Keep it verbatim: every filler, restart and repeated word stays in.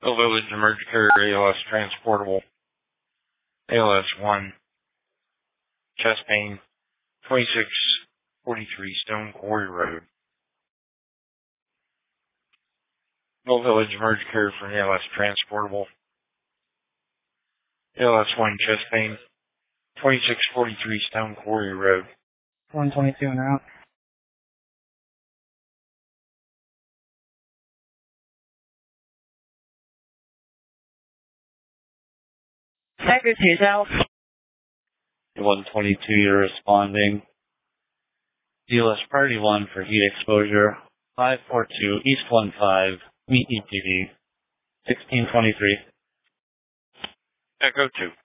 Hill Village Emergency Carrier A L S Transportable. A L S one. Chest pain. twenty-six forty-three Stone Quarry Road. Hill Village Emergency Carrier for an A L S Transportable. A L S one chest pain. twenty-six forty-three Stone Quarry Road. one twenty-two and out. Tiger two South. one twenty-two, you're responding. D L S Priority one for heat exposure. five four two East one five. Meet E T V. sixteen twenty-three. Echo two.